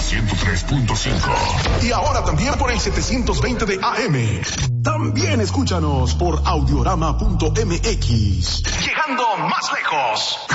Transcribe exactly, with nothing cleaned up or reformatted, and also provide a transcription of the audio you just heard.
ciento tres punto cinco. Y ahora también por el setecientos veinte de A M. También escúchanos por audiorama punto m x. Llegando más lejos.